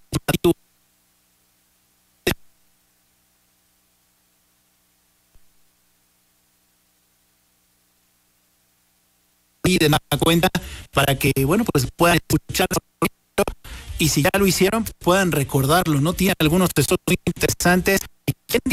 y de nueva cuenta para que, bueno, pues puedan escuchar y si ya lo hicieron, puedan recordarlo, ¿no? Tiene algunos tesoros muy interesantes